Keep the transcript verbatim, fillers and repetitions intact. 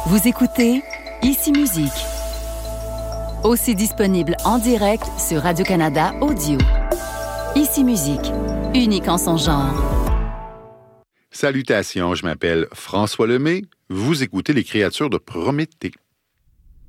Vous écoutez Ici Musique, aussi disponible en direct sur Radio-Canada Audio. Ici Musique, unique en son genre. Salutations, je m'appelle François Lemay. Vous écoutez Les Créatures de Prométhée.